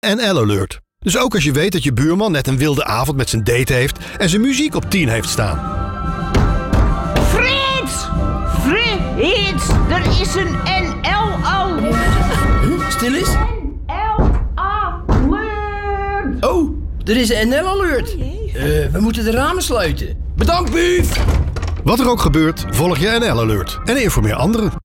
NL Alert. Dus ook als je weet dat je buurman net een wilde avond met zijn date heeft en zijn muziek op 10 heeft staan. Frits! Frits! Er is een NL-alert! Stil eens. NL-alert! Oh, er is een NL-alert. We moeten de ramen sluiten. Bedankt, Buuf! Wat er ook gebeurt, volg je NL Alert en informeer anderen.